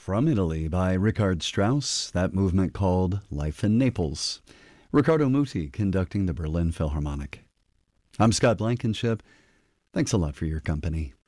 from Italy by Richard Strauss, that movement called Life in Naples. Riccardo Muti conducting the Berlin Philharmonic. I'm Scott Blankenship. Thanks a lot for your company.